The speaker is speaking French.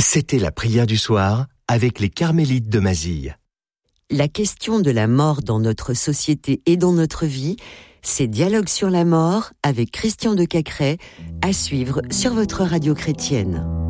C'était la prière du soir avec les Carmélites de Mazille. La question de la mort dans notre société et dans notre vie, c'est Dialogue sur la mort avec Christian de Cacrès, à suivre sur votre radio chrétienne.